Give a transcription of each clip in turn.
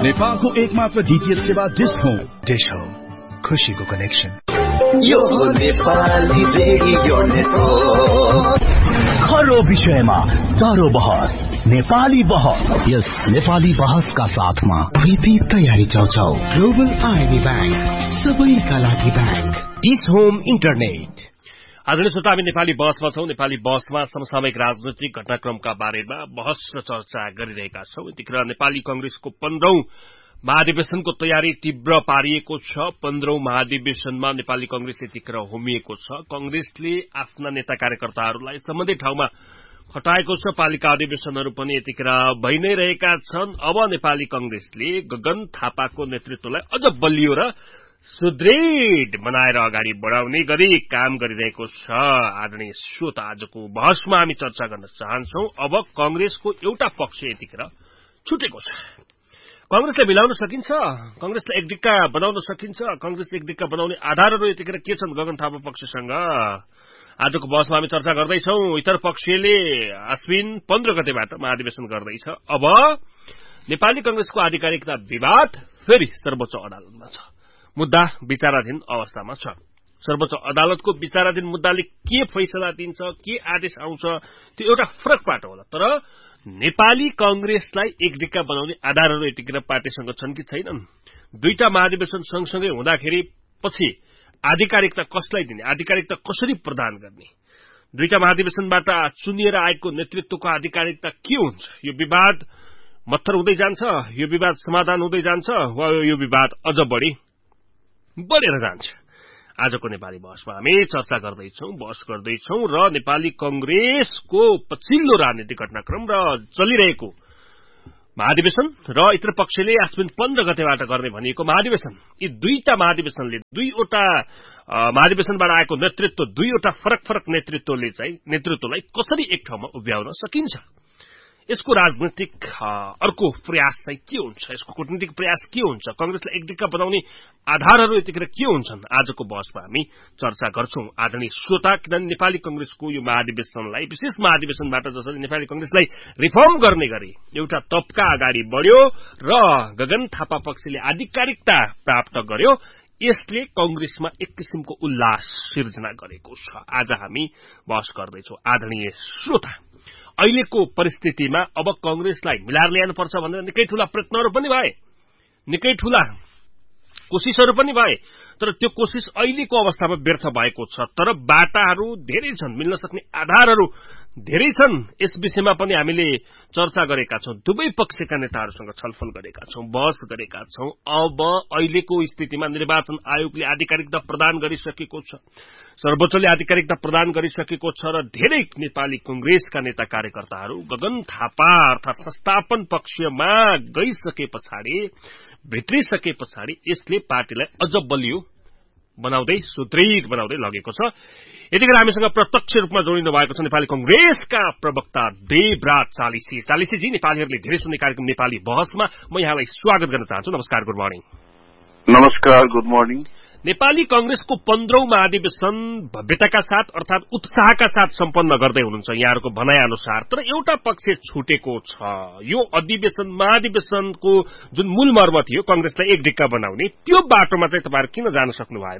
नेपालको एकमात्र डीटीएच सेवा डिश होम। डिश होम, खुशीको कनेक्सन। यो नेपाली रेडियो नेटवर्क। खरो विषयमा चारो बहस, नेपाली बहस। यस नेपाली बहसका साथमा प्रीति तयारी चौचौ, ग्लोबल आईबी बैंक, सबैका लागि बैंक, डिश होम इन्टरनेट। आदरणीय श्रोता, हामी नेपाली बहसमा छौं। नेपाली बहसमा समसामयिक राजनैतिक घटनाक्रमका बारेमा बहस र चर्चा गरिरहेका छौं। यतिखेर नेपाली कंग्रेसको 15औं महाधिवेशनको तयारी तीव्र पारिएको छ। 15औं महाधिवेशनमा नेपाली कंग्रेस यतिखेर होमिएको छ। कंग्रेसले आफ्ना नेता कार्यकर्ताहरूलाई सम्बन्धित ठाउँमा खटाएको छ। पालिका अधिवेशनहरू पनि यतिखेर भइ नै रहेका छन्। अब नेपाली कंग्रेसले गगन थापाको नेतृत्वलाई अझ बलियो र सुदृढ बनाएर अगाडि बढाउने गरी काम गरिरहेको छ। आदरणीय श्रोता, आजको बहसमा हामी चर्चा गर्न चाहन्छौं। अब कंग्रेसको एउटा पक्ष यतिखेर छुटेको छ। कंग्रेसलाई मिलाउन सकिन्छ, कंग्रेसलाई एकडिक्का बनाउन सकिन्छ। कंग्रेस एकडिक्का बनाउने आधारहरू यतिखेर के छन् गगन थापा पक्षसँग? आजको बहसमा हामी चर्चा गर्दैछौं। इतर पक्षले आश्विन 15 गतेबाट महाधिवेशन गर्दैछ। अब नेपाली कंग्रेसको आधिकारिकता विवाद फेरि सर्वोच्च अदालतमा छ। मुद्दा विचाराधीन अवस्थामा छ। सर्वोच्च अदालतको विचाराधीन मुद्दाले के फैसला दिन्छ, के आदेश आउँछ, त्यो एउटा फरक पाटो होला। तर नेपाली कंग्रेसलाई एकडिक्का बनाउने आधारहरू यतिखेर पार्टीसँग छन् कि छैनन्? दुईटा महाधिवेशन सँगसँगै हुँदाखेरि पछि आधिकारिकता कसलाई दिने, आधिकारिकता कसरी प्रदान गर्ने? दुईटा महाधिवेशनबाट चुनिएर आएको नेतृत्वको आधिकारिकता के हुन्छ? यो विवाद मत्थर हुँदै जान्छ, यो विवाद समाधान हुँदै जान्छ, वा यो विवाद अझ बढेर जान्छ? आजको नेपाली बहसमा हामी चर्चा गर्दैछौं, बहस गर्दैछौं र नेपाली कंग्रेसको पछिल्लो राजनीतिक घटनाक्रम र चलिरहेको महाधिवेशन र इतर पक्षले आश्विन 15 गतेबाट गर्ने भनिएको महाधिवेशन, यी दुईटा महाधिवेशनले दुईवटा महाधिवेशनबाट आएको नेतृत्व, दुईवटा फरक नेतृत्वलाई कसरी एक ठाउँमा उभ्याउन सकिन्छ? यसको राजनीतिक अर्को प्रयास चाहिँ के हुन्छ? यसको कूटनीतिक प्रयास के हुन्छ? कंग्रेसलाई एकडिक्का बनाउने आधारहरू यतिखेर के हुन्छन्? आजको बहसमा हामी चर्चा गर्छौं। आदरणीय श्रोता, किनभने नेपाली कंग्रेसको यो महाधिवेशनलाई, विशेष महाधिवेशनबाट जसरी नेपाली कंग्रेसलाई रिफर्म गर्ने गरी एउटा तबका अगाडि बढ्यो र गगन थापा पक्षले आधिकारिकता प्राप्त गर्यो, यसले कंग्रेसमा एक किसिमको उल्लास सिर्जना गरेको छ। आज हामी बहस गर्दैछौं। आदरणीय श्रोता, अहिलेको परिस्थितिमा अब कंग्रेसलाई मिलाएर ल्याउनुपर्छ भनेर निकै ठूला प्रयत्नहरू पनि भए, निकै ठूला कोशिशहरू पनि भए, तर त्यो कोशिश अहिलेको अवस्थामा व्यर्थ भएको छ। तर बाटाहरू धेरै छन्, मिल्न सक्ने आधारहरू धेरै छन्। यस विषयमा पनि हामीले चर्चा गरेका छौं। दुवै पक्षका नेताहरूसँग छलफल गरेका छौं, बहस गरेका छौं। अब अहिलेको स्थितिमा निर्वाचन आयोगले आधिकारिकता प्रदान गरिसकेको छ, सर्वोच्चले आधिकारिकता प्रदान गरिसकेको छ र धेरै नेपाली कंग्रेसका नेता कार्यकर्ताहरू गगन थापा अर्थात संस्थापन पक्षमा गइसके पछाडि, भित्रिसके पछाडि यसले पार्टीलाई अझ बलियो बनाउँदै, सुदृढ बनाउँदै लगेको छ। यतिखेर हामीसँग प्रत्यक्ष रूपमा जोडिनु भएको छ नेपाली कंग्रेसका प्रवक्ता देवराज चालिसे। चालिसेजी, नेपालीहरूले धेरै सुन्ने कार्यक्रम नेपाली बहसमा म यहाँलाई स्वागत गर्न चाहन्छु। नमस्कार, गुड मर्निङ। नमस्कार, गुड मर्निङ। नेपाली कंग्रेसको 15औं महाधिवेशन भव्यताका साथ अर्थात उत्साहका साथ सम्पन्न गर्दै हुनुहुन्छ यहाँहरूको भनाइ अनुसार। तर एउटा पक्ष छुटेको छ। यो महाधिवेशनको जुन मूल मर्म थियो कंग्रेसलाई एकडिक्का बनाउने, त्यो बाटोमा चाहिँ तपाईहरु किन जान सक्नु भएन?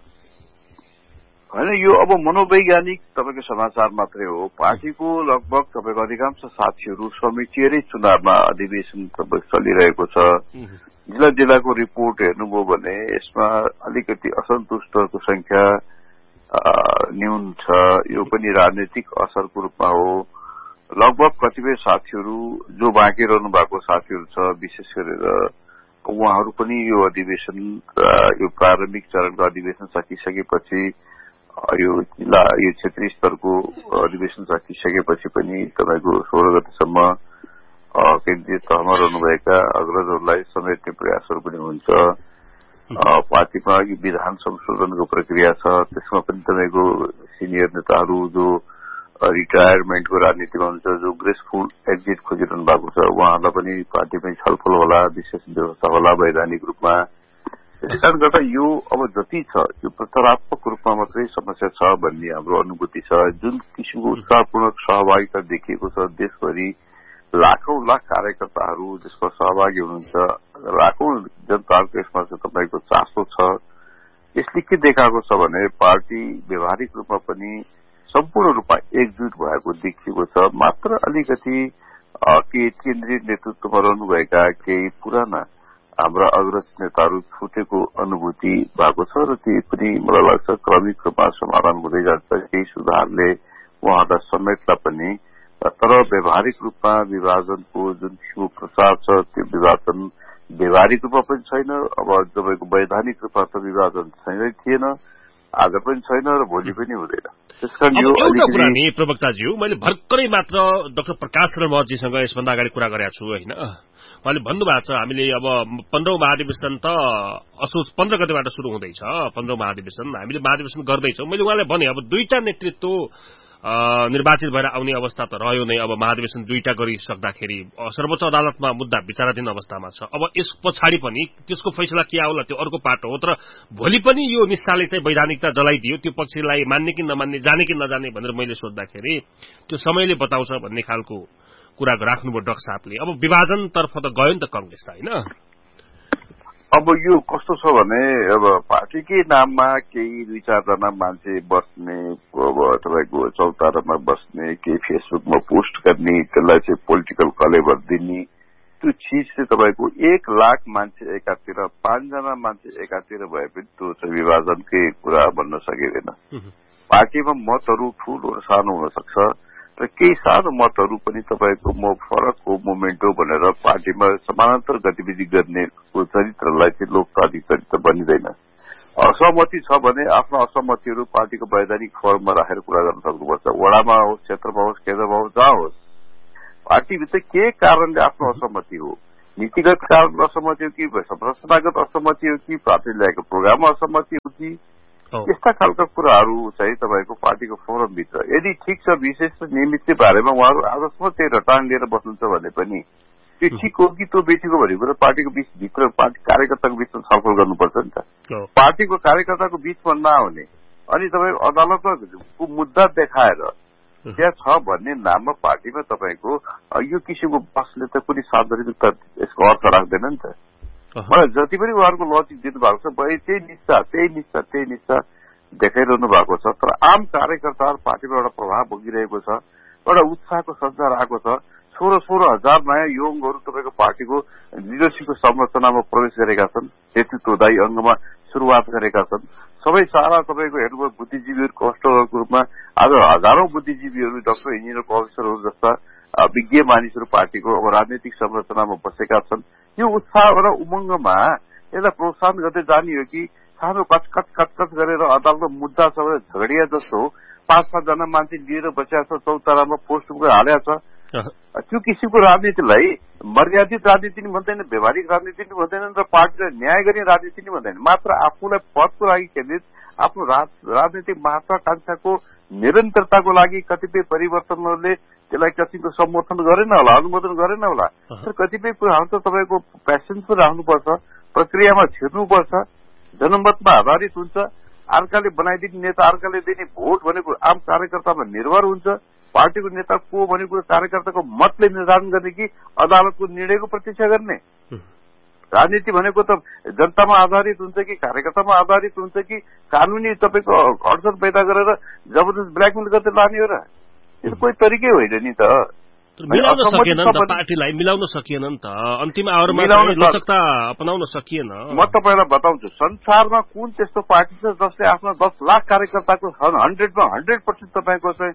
हैन, यो अब मनोवैज्ञानिक तपाईको समाचार मात्रै हो। पार्टीको लगभग तपाईको अधिकांश साथीहरू समेटिएरै चुनावमा अधिवेशन चलिरहेको छ। जिल्लाको रिपोर्ट हेर्नुभयो भने यसमा अलिकति असन्तुष्टको संख्या न्यून छ। यो पनि राजनीतिक असरको रूपमा हो। लगभग कतिपय साथीहरू जो बाँकी रहनु भएको साथीहरू छ, विशेष गरेर उहाँहरू पनि यो अधिवेशन, यो प्रारम्भिक चरणको अधिवेशन सकिसकेपछि, यो क्षेत्रीय स्तरको अधिवेशन सकिसकेपछि पनि तपाईको 16 गतेसम्म केन्द्रीय तहमा रहनुभएका अग्रजहरूलाई समेट्ने प्रयासहरू पनि हुन्छ। पार्टीमा विधान संशोधनको प्रक्रिया छ, त्यसमा पनि तपाईको सिनियर नेताहरू जो रिटायरमेन्टको राजनीतिमा हुन्छ, जो ग्रेसफुल एक्जिट खोजिरहनु भएको छ, उहाँहरूलाई पनि पार्टीमै छलफल होला, विशेष व्यवस्था होला वैधानिक रूपमा। त्यस कारण गर्दा यो अब जति छ यो प्रचारात्मक रूपमा मात्रै समस्या छ भन्ने हाम्रो अनुभूति छ। जुन किसिमको उत्साहपूर्ण सहभागिता देखिएको छ देशभरि लाखौं लाख कार्यकर्ताहरू जसको सहभागी हुनुहुन्छ, लाखौं जनताहरूको यसमा चाहिँ तपाईँको चासो छ। यसले के देखाएको छ भने पार्टी व्यवहारिक रूपमा पनि सम्पूर्ण रूपमा एकजुट भएको देखिएको छ। मात्र अलिकति केही केन्द्रीय नेतृत्वमा रहनुभएका केही पुराना हाम्रा अग्रज नेताहरू छुटेको अनुभूति भएको छ र ती पनि मलाई लाग्छ क्रमिक रूपमा समाधान हुँदै जान्छ। केही सुधारले उहाँहरूलाई समेट्ला पनि, तर व्यवहारिक रूपमा विभाजनको जुन शिव प्रचार छ त्यो विभाजन व्यवहारिक रूपमा पनि छैन। अब तपाईँको वैधानिक रूपमा त विभाजन छैनै थिएन, आज पनि छैन र भोलि पनि हुँदैन। त्यसकारण यो एउटा कुरा नि प्रवक्ताज्यू, मैले भर्खरै मात्र डाक्टर प्रकाश शरण महतजीसँग यसभन्दा अगाडि कुरा गरेको छु होइन। उहाँले भन्नुभएको छ हामीले अब 15औं महाधिवेशन त असोज 15 गतेबाट शुरू हुँदैछ। 15औं महाधिवेशन हामीले महाधिवेशन गर्दैछौँ। मैले उहाँलाई भने अब दुईटा नेतृत्व निर्वाचित भएर आउने अवस्था त रह्यो नै। अब महाधिवेशन दुईटा गरिसक्दाखेरि सर्वोच्च अदालतमा मुद्दा विचाराधीन अवस्थामा छ। अब यस पछाडि पनि त्यसको फैसला के आउला त्यो अर्को पाटो हो। तर भोलि पनि यो निष्ठाले चाहिँ वैधानिकता जलाइदियो, त्यो पक्षलाई मान्ने कि नमान्ने, जाने कि नजाने भनेर मैले सोध्दाखेरि त्यो समयले बताउँछ भन्ने खालको कुरा राख्नुभयो डाक्टर साहबले। अब विभाजनतर्फ त गयो नि त कांग्रेस त होइन। अब यो कस्तो छ भने अब पार्टीकै नाममा केही दुई चारजना मान्छे बस्ने, अब तपाईँको चौतारामा बस्ने, केही फेसबुकमा पोस्ट गर्ने, त्यसलाई चाहिँ पोलिटिकल कलेभर दिने, त्यो चिज चाहिँ तपाईँको 1 लाख मान्छे एकातिर, 5 जना मान्छे एकातिर भए पनि त्यो चाहिँ विभाजनकै कुरा भन्न सकिँदैन। पार्टीमा मतहरू ठूलो र सानो हुन सक्छ र केही सानो मतहरू पनि तपाईँको फरक हो, मोमेन्ट हो भनेर पार्टीमा समानान्तर गतिविधि गर्ने चरित्रलाई चाहिँ लोकतान्त्रिक चरित्र बनिँदैन। असहमति छ भने आफ्नो असहमतिहरू पार्टीको वैधानिक फर्ममा राखेर कुरा गर्न सक्नुपर्छ। वडामा होस्, क्षेत्रमा होस्, केन्द्रमा होस्, जहाँ होस्, पार्टीभित्र के कारणले आफ्नो असहमति हो, नीतिगत कारण असहमति हो कि संरचनागत असहमति हो कि पार्टीले ल्याएको प्रोग्राममा असहमति हो कि, यस्ता खालका कुराहरू चाहिँ तपाईँको पार्टीको फोरमभित्र यदि ठिक छ विशेष र नियमितकै बारेमा उहाँहरू आजसम्म त्यही रटान लिएर बस्नुहुन्छ भने पनि त्यो ठिक हो कि त्यो बेठिक हो भन्ने कुरा पार्टीको भित्र पार्टी कार्यकर्ताको बीचमा छलफल गर्नुपर्छ नि त। पार्टीको कार्यकर्ताको बीचमा नआउने अनि तपाईँको अदालतको मुद्दा देखाएर त्यहाँ छ भन्ने नाममा पार्टीमा तपाईँको यो किसिमको बसले त कुनै सार्वजनिक यसको अर्थ राख्दैन नि त। मलाई जति पनि उहाँहरूको लजिक दिनुभएको छ त्यही निष्ठा देखाइरहनु भएको छ। तर आम कार्यकर्ताहरू पार्टीमा एउटा प्रभाव भोगिरहेको छ, एउटा उत्साहको सञ्चार आएको छ। 16,000 नयाँ युवाहरू तपाईँको पार्टीको लिडरसिपको संरचनामा प्रवेश गरेका छन्, नेतृत्वदायी अङ्गमा शुरूआत गरेका छन्। सबै सारा तपाईँको हेर्नुभयो बुद्धिजीवीहरू कष्टहरूको रूपमा आज हजारौं बुद्धिजीवीहरू, डाक्टर, इन्जिनियर, प्रोफेसरहरू जस्ता विज्ञ मानिसहरू पार्टीको अब राजनैतिक संरचनामा बसेका छन्। यो उत्साह र उमङ्गमा यसलाई प्रोत्साहन गर्दै जाने हो कि सानो कचकच गरेर अदालतको मुद्दा छ भने झगडिया जस्तो 5-7 जना मान्छे लिएर बसिरहेको छ, चौतारामा पोस्ट हालेको छ। त्यो किसिमको राजनीतिलाई मर्यादित राजनीति नि भन्दैन, व्यवहारिक राजनीति नि भन्दैनन् र पार्टीलाई न्याय गर्ने राजनीति नि भन्दैन। मात्र आफूलाई पदको लागि केन्द्रित, आफ्नो राजनीतिक महत्वाकांक्षाको निरन्तरताको लागि कतिपय परिवर्तनहरूले त्यसलाई कतिको समर्थन गरेन होला, अनुमोदन गरेन होला। तर कतिपय कुराहरू त तपाईँको पेसेन्स पनि राख्नुपर्छ, प्रक्रियामा छिर्नुपर्छ, जनमतमा आधारित हुन्छ। अर्काले बनाइदिने नेता, अर्काले दिने भोट भनेको आम कार्यकर्तामा निर्भर हुन्छ। पार्टीको नेता को भनेको कार्यकर्ताको मतले निर्धारण गर्ने कि अदालतको निर्णयको प्रतीक्षा गर्ने। राजनीति भनेको त जनतामा आधारित हुन्छ कि कार्यकर्तामा आधारित हुन्छ कि कानूनी तपाईँको अडचन पैदा गरेर जबरजस्त ब्ल्याकमेल गर्दै लाने हो र? यो कोही तरिकै होइन नि त। मिलाउन सकिएन नि त, पार्टीलाई मिलाउन सकिएन नि त, अन्तिम आवरमा लचकता अपनाउन सकिएन। म तपाईँलाई बताउँछु, संसारमा कुन त्यस्तो पार्टी छ जसले आफ्नो 10 लाख कार्यकर्ताको 100% तपाईँको चाहिँ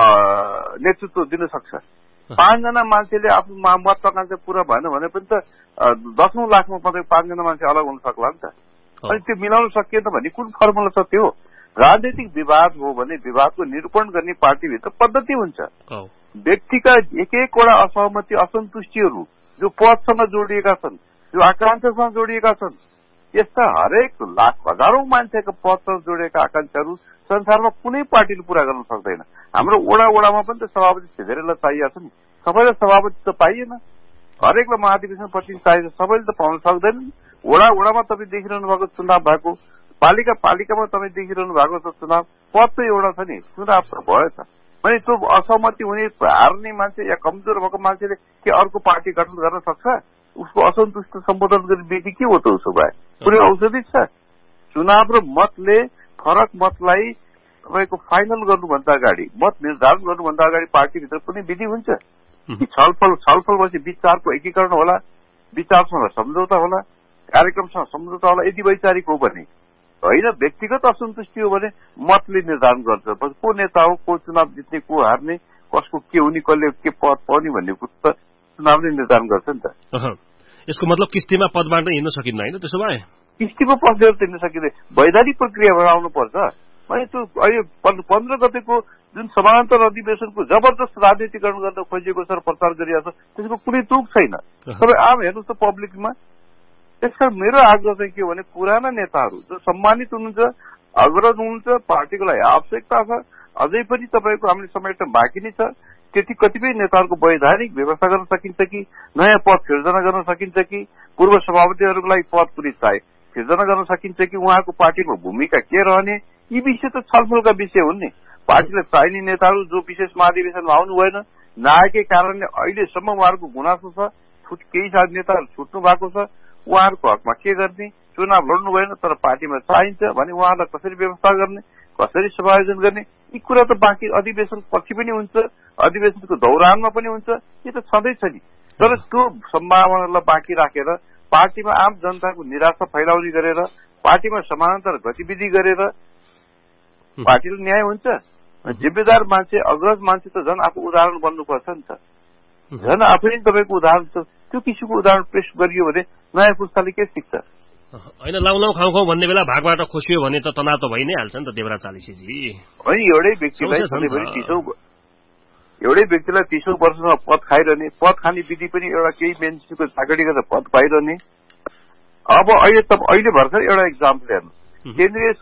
नेतृत्व दिन सक्छ। 5 जना मान्छेले आफ्नो महत्वाकांक्षा पूरा भएन भने पनि त 10औं लाखमा मात्रै 5 जना मान्छे अलग हुन सक्ला नि त। अनि त्यो मिलाउन सकिएन भने कुन फर्मुला छ त्यो? राजनीतिक विवाद हो भने विवादको निरूपण गर्ने पार्टीभित्र पद्धति हुन्छ। व्यक्तिका एक-एकवटा असहमति, असन्तुष्टिहरू जो पदसँग जोडिएका छन्, जो आकांक्षासँग जोडिएका छन्, यस्ता हरेक लाख हजारौं मान्छेको पदसँग जोडिएका आकांक्षाहरू संसारमा कुनै पार्टीले पूरा गर्न सक्दैन। हाम्रो वडामा पनि त सभापति धेरैलाई चाहिएको छ नि, सबैलाई सभापति त पाइएन। हरेकलाई महाधिवेशन पछि चाहिन्छ, सबैले त पाउन सक्दैनन्। वडामा तपाईँ देखिरहनु भएको चुनाव भएको, पालिकामा तपाईँ देखिरहनु भएको छ चुनाव, पद त एउटा छ नि, चुनाव त भयो त। भने त्यो असहमति हुने हार्ने मान्छे या कमजोर भएको मान्छेले के अर्को पार्टी गठन गर्न सक्छ? उसको असन्तुष्ट सम्बोधन गर्ने विधि के हो त? उसो भए कुनै औषधि छ? चुनाव र मतले फरक मतलाई तपाईँको फाइनल गर्नुभन्दा अगाडि, मत निर्धारण गर्नुभन्दा अगाडि पार्टीभित्र कुनै विधि हुन्छ कि छलफल पछि विचारको एकीकरण होला, विचारसँग सम्झौता होला, कार्यक्रमसँग सम्झौता होला, यदि वैचारिक हो भने होइन। व्यक्तिगत असन्तुष्टि हो भने मतले निर्धारण गर्छ को नेता हो, को चुनाव जित्ने, को हार्ने, कसको के हुने, कसले के पद पाउने भन्ने कुरो त चुनावले निर्धारण गर्छ नि त। यसको मतलब किस्तीमा पदबाट हिँड्न सकिन्न होइन? त्यसो भए किस्तीमा पदबाट हिँड्न सकिँदैन, वैधानिक प्रक्रियाबाट आउनुपर्छ। अनि त्यो अहिले 15 गतेको जुन समानान्तर अधिवेशनको जबरजस्त राजनीतिकरण गर्न खोजिएको छ र प्रचार गरिरहेको छ, त्यसको कुनै तुक छैन। तपाईँ आम हेर्नुहोस् त पब्लिकमा। त्यसकारण मेरो आग्रह चाहिँ के हो भने पुराना नेताहरू जो सम्मानित हुनुहुन्छ, अग्रज हुनुहुन्छ, पार्टीको लागि आवश्यकता छ, अझै पनि तपाईँको हामीले समेट्न बाँकी नै छ। त्यति कतिपय नेताहरूको वैधानिक व्यवस्था गर्न सकिन्छ कि, नयाँ पद सिर्जना गर्न सकिन्छ कि, पूर्व सभापतिहरूको लागि पद पनि चाहे सिर्जना गर्न सकिन्छ कि, उहाँको पार्टीको भूमिका के रहने, यी विषय त छलफलका विषय हुन् नि। पार्टीलाई चाहिने नेताहरू जो विशेष महाधिवेशनमा आउनु भएन, नआएकै कारणले अहिलेसम्म उहाँहरूको गुनासो छ, केही नेताहरू छुट्नु भएको छ, उहाँहरूको हकमा के गर्ने, चुनाव लड्नु भएन तर पार्टीमा चाहिन्छ भने उहाँलाई कसरी व्यवस्था गर्ने, कसरी समायोजन गर्ने, यी कुरा त बाँकी अधिवेशन पछि पनि हुन्छ, अधिवेशनको दौरानमा पनि हुन्छ, यो त छँदैछ नि। तर त्यो सम्भावनालाई बाँकी राखेर पार्टीमा आम जनताको निराशा फैलाउने गरेर, पार्टीमा समानान्तर गतिविधि गरेर पार्टीले न्याय हुन्छ? जिम्मेदार मान्छे, अग्रज मान्छे त झन् आफू उदाहरण बन्नुपर्छ नि त। झन् आफै नै तपाईँको उदाहरण छ। त्यो किसिमको उदाहरण पेश गरियो भने नयाँ पुस्ताले के सिक्छ? होइन, लाउलाउ खाउँ खाउँ भन्ने बेला भागबाट खोसियो भने त तनाव त भइ नै हाल्छ नि त देवराज चालिसेजी। होइन, एउटै व्यक्तिलाई 30 वर्षमा पद खाइरहने, पद खाने विधि पनि एउटा केही मान्छेको चाकडी गरेर पद पाइरहने। अब अहिले भर्खर एउटा इक्जाम्पल हेर्नु, केन्द्रीय